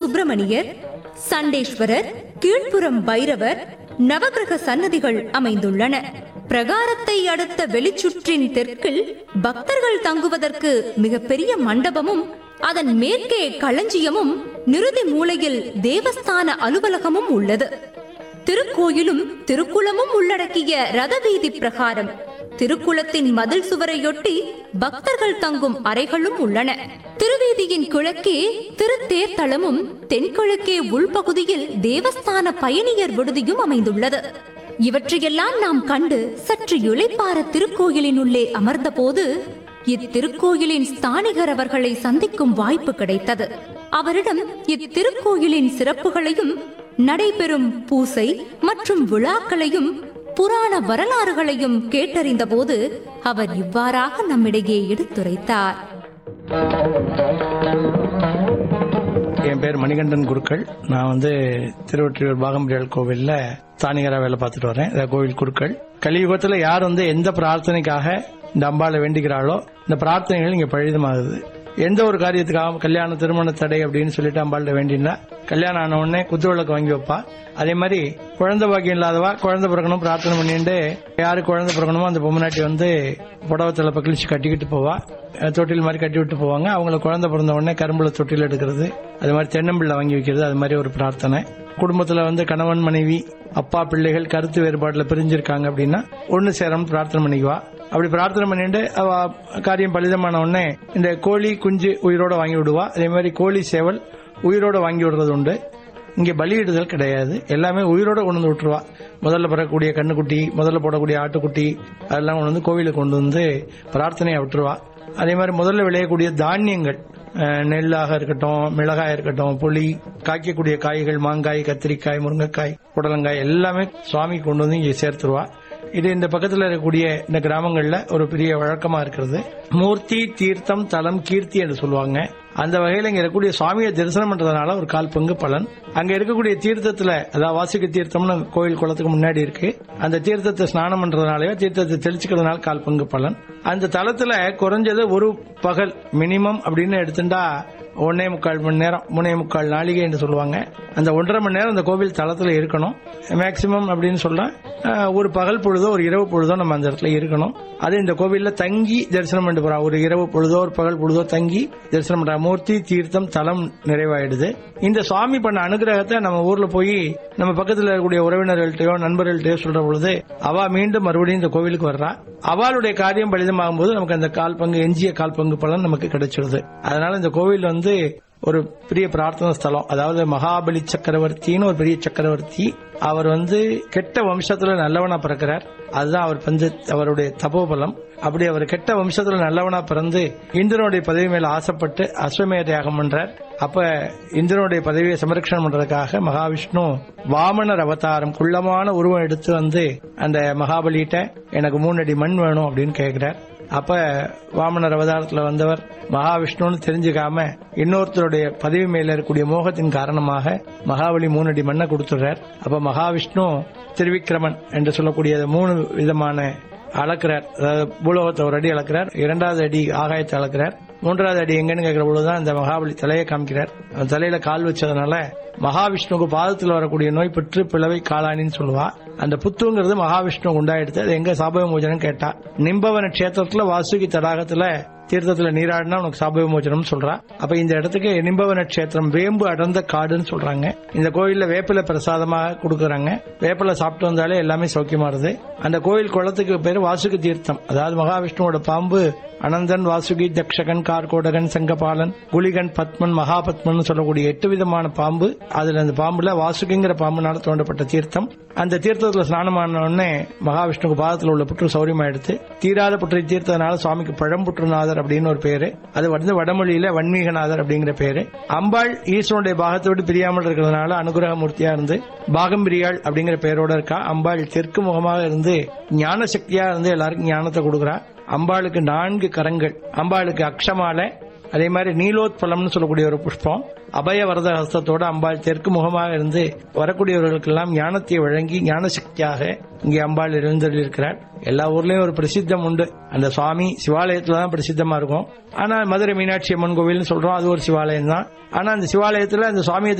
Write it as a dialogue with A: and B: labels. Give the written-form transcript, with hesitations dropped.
A: சுப்பிரமணியர், சண்டேஸ்வரர், கீழ்ப்புறம் பைரவர், நவகிரக சன்னதிகள் அமைந்துள்ளன. பிரகாரத்தை அடுத்த வெளிச்சுற்றின் தெற்கில் பக்தர்கள் தங்குவதற்கு மிகப்பெரிய மண்டபமும், அதன் மேற்கே களஞ்சியமும், நிருதி மூலையில் தேவஸ்தான அலுவலகமும் உள்ளது. திருக்கோயிலும் திருக்குளமும் உள்ளடக்கிய ரதவீதி பிரகாரம், திருக்குளத்தின் மதில் சுவரையொட்டி பக்தர்கள் தங்கும் அறைகளும் உள்ளன. திருவீதியின் கிழக்கே திருத்தேர்தளமும், தென்கிழக்கே உள்பகுதியில் தேவஸ்தான பயணியர் விடுதியும் அமைந்துள்ளது. இவற்றையெல்லாம் நாம் கண்டு சற்று இளைப்பாற திருக்கோயிலின் உள்ளே அமர்ந்த போது இத்திருக்கோயிலின் ஸ்தானிகர் அவர்களை சந்திக்கும் வாய்ப்பு கிடைத்தது. அவரிடம் இத்திருக்கோயிலின் சிறப்புகளையும், நடைபெறும் பூசை மற்றும் விழாக்களையும், புராண வரலாறுகளையும் கேட்டறிந்த போது அவர் இவ்வாறாக நம்மிடையே எடுத்துரைத்தார்.
B: என் பேர் மணிகண்டன் குருக்கள். நான் திருவொற்றியூர் பாகம்பிரியாள் கோவில்ல ஸ்தானிகரா வேலை பார்த்துட்டு வரேன். கோவில் குருக்கள். கலியுகத்துல யார் எந்த பிரார்த்தனைக்காக இந்த அம்பாளை வேண்டிக்கிறாளோ இந்த பிரார்த்தனைகள் இங்க பழிதமாகுது. எந்த ஒரு காரியத்துக்காக கல்யாண திருமண தடை அப்படின்னு சொல்லிட்டு அம்பாள்கிட்ட வேண்டினா கல்யாணம் ஆன உடனே குத்துவிளக்கு வாங்கி வைப்பா. அதே மாதிரி குழந்தை பாக்கியம் இல்லாதவா குழந்தை பிறக்கணும் பிரார்த்தனை பண்ணிட்டு யாரு குழந்தை பிறக்கணுமோ அந்த பொம்மநாட்டி புடவத்துல பக்கிழிச்சு கட்டிக்கிட்டு போவா. தொட்டில் மாதிரி கட்டி விட்டு போவாங்க. அவங்கள குழந்தை பிறந்த உடனே கரும்புல தொட்டில் எடுக்கிறது, அது மாதிரி தென்னம்பிள்ளை வாங்கி வைக்கிறது, அது மாதிரி ஒரு பிரார்த்தனை. குடும்பத்துல கணவன் மனைவி அப்பா பிள்ளைகள் கருத்து வேறுபாட்டுல பிரிஞ்சிருக்காங்க அப்படின்னா ஒன்னு சேரணும் பிரார்த்தனை பண்ணிக்குவா. அப்படி பிரார்த்தனை பண்ணிட்டு அவ காரியம் பலிதமான உடனே இந்த கோழி குஞ்சு உயிரோட வாங்கி விடுவா. அதே மாதிரி கோழி சேவல் உயிரோட வாங்கி விடுறது உண்டு. இங்க பலியிடுதல் கிடையாது, எல்லாமே உயிரோட கொண்டு வந்து விட்டுருவா. முதல்ல பிறக்கக்கூடிய கண்ணுக்குட்டி, முதல்ல போடக்கூடிய ஆட்டுக்குட்டி, அதெல்லாம் கொண்டு கோவிலுக்கு கொண்டு வந்து பிரார்த்தனையா விட்டுருவா. அதே மாதிரி முதல்ல விளையக்கூடிய தானியங்கள், நெல்லாக இருக்கட்டும், மிளகாய் இருக்கட்டும், புளி, காய்க்கக்கூடிய காய்கள், மாங்காய், கத்திரிக்காய், முருங்கைக்காய், புடலங்காய் எல்லாமே சுவாமி கொண்டு வந்து இங்க சேர்த்துருவா. இது இந்த பக்கத்துல இருக்கக்கூடிய இந்த கிராமங்கள்ல ஒரு பெரிய வழக்கமா இருக்கிறது. மூர்த்தி தீர்த்தம் தலம் கீர்த்தி என்று சொல்லுவாங்க. அந்த வகையில இங்க இருக்கக்கூடிய சுவாமியை தரிசனம் பண்றதுனால ஒரு 1/4 பங்கு பலன். அங்க இருக்கக்கூடிய தீர்த்தத்துல, அதாவது வாசுகி தீர்த்தம்னு கோயில் குளத்துக்கு முன்னாடி இருக்கு, அந்த தீர்த்தத்தை ஸ்நானம் பண்றதுனாலயோ தீர்த்தத்தை தெளிச்சுக்கிறதுனால 1/4 பங்கு பலன். அந்த தலத்துல குறைஞ்சது ஒரு பகல் மினிமம் அப்படின்னு எடுத்துட்டா 1.25 மணி நேரம், 3.25 நாளிகை என்று சொல்லுவாங்க. அந்த 1.5 மணி நேரம் அந்த கோவில் தளத்துல இருக்கணும். மேக்சிமம் அப்படின்னு சொல்ல ஒரு பகல் பொழுதோ ஒரு இரவு பொழுதோ நம்ம அந்த இடத்துல இருக்கணும். அது இந்த கோவில்ல தங்கி தரிசனம் பண்ணிட்டு போறா. ஒரு இரவு பொழுதோ ஒரு பகல் பொழுதோ தங்கி தரிசனம் பண்றா. மூர்த்தி தீர்த்தம் தலம் நிறைவாயிடுது. இந்த சுவாமி பண்ண அனுகிரகத்தை நம்ம ஊர்ல போய் நம்ம பக்கத்துல இருக்கக்கூடிய உறவினர்கள்ட்டையோ நண்பர்கள்ட்டையோ சொல்ற பொழுது அவ மீண்டும் மறுபடியும் இந்த கோவிலுக்கு வர்றா. அவளுடைய காரியம் பலிதமாகும் போது நமக்கு அந்த 1/4 பங்கு, எஞ்சிய 1/4 பங்கு பலன் நமக்கு கிடைச்சிருது. அதனால இந்த கோவில் ஒரு பெரிய பிரார்த்தனை ஸ்தலம். அதாவது மகாபலி சக்கரவர்த்தின்னு ஒரு பெரிய சக்கரவர்த்தி. அவர் கெட்ட வம்சத்துல நல்லவனா பிறக்கிறார். அதுதான் அவருடைய தபோபலம். அப்படி அவர் கெட்ட வம்சத்துல நல்லவனா பிறந்து இந்திரனுடைய பதவி மேல ஆசைப்பட்டு அஸ்வமேத யாகம் பண்றார். அப்ப இந்திரனுடைய பதவியை சமரட்சணம் பண்றதுக்காக மகாவிஷ்ணு வாமனர் அவதாரம் குள்ளமான உருவம் எடுத்து அந்த மகாபலிட்ட எனக்கு 3 அடி மண் வேணும் அப்படின்னு கேட்கிறார். அப்ப வாமனர் அவதாரத்துல வந்தவர் மகாவிஷ்ணுன்னு தெரிஞ்சுக்காம இன்னொருத்தருடைய பதவி மேல இருக்கக்கூடிய மோகத்தின் காரணமாக மகாபலி 3 அடி மண்ணை கொடுத்துடுறார். அப்ப மகாவிஷ்ணு திருவிக்கிரமன் என்று சொல்லக்கூடிய 3 விதமான அளக்கிறார். அதாவது பூலோகத்தை 1 அடி அளக்கிறார், 2வது அடி ஆகாயத்தை அளக்கிறார், 3வது அடி எங்கன்னு கேட்கிற பொழுதுதான் இந்த மகாபலி தலையை காமிக்கிறார். அந்த தலையில கால் வச்சதுனால மகாவிஷ்ணுக்கு பாதத்தில் வரக்கூடிய நோய் பெற்று பிளவை காலானின்னு சொல்லுவா. அந்த புத்துங்கிறது மகாவிஷ்ணு உண்டாயிடுது. அது எங்க சாப விமோசனம் கேட்டா நிம்பவன கஷேத்திரத்துல வாசுகி தடாகத்துல தீர்த்தத்துல நீராடினா உனக்கு சாப விமோசனம் சொல்றா. அப்ப இந்த இடத்துக்கு நிம்பவன கஷேத்திரம், வேம்பு அடர்ந்த காடுன்னு சொல்றாங்க. இந்த கோயில்ல வேப்பில பிரசாதமாக கொடுக்கறாங்க. வேப்பில சாப்பிட்டு வந்தாலே எல்லாமே சௌக்கியமா இருது. அந்த கோயில் குளத்துக்கு பேரு வாசுகி தீர்த்தம். அதாவது மகாவிஷ்ணுவோட பாம்பு அனந்தன், வாசுகி, தக்ஷகன், கார்கோடகன், சங்கபாலன், குலிகன், பத்மன், மகாபத்மன் சொல்லக்கூடிய 8 விதமான பாம்பு. அதுல அந்த பாம்புல வாசுகிங்கிற பாம்புனால தோண்டப்பட்ட தீர்த்தம். அந்த தீர்த்தத்துல ஸ்நானமான உடனே மகாவிஷ்ணுக்கு பாதத்தில் உள்ள புற்று சௌரியமாயிடுத்து. தீராத புற்றை தீர்த்ததுனால சுவாமிக்கு பழம்புற்றுநாதர் அப்படின்னு ஒரு பேரு. அது வடமொழியில வன்மீகநாதர் அப்படிங்கிற பேரு. அம்பாள் ஈஸ்வரனுடைய பாகத்தை விட்டு பிரியாமல் இருக்கிறதுனால அனுகிரக மூர்த்தியா இருந்து பாகம்பிரியாள் அப்படிங்கிற பேரோட இருக்கா. அம்பாள் தெற்கு முகமாக இருந்து ஞான சக்தியா இருந்து எல்லாருக்கும் ஞானத்தை கொடுக்குறா. அம்பாளுக்கு 4 கரங்கள். அம்பாளுக்கு அக்ஷமாலை, அதே மாதிரி நீலோத்பலம்னு சொல்லக்கூடிய ஒரு புஷ்பம், அபய வரத ஹஸ்தத்தோட அம்பாள் தெற்கு முகமாக இருந்து வரக்கூடியவர்களுக்கெல்லாம் ஞானத்தை வழங்கி ஞான சக்தியாக இங்கே அம்பாள் எழுந்தருளியிருக்கிறார். எல்லா ஊர்லயும் ஒரு பிரசித்தம் உண்டு. அந்த சுவாமி சிவாலயத்துலதான் பிரசித்தமா இருக்கும். ஆனா மதுரை மீனாட்சி அம்மன் கோவில்னு சொல்றோம், அது ஒரு சிவாலயம் தான். ஆனா அந்த சிவாலயத்துல அந்த சுவாமியை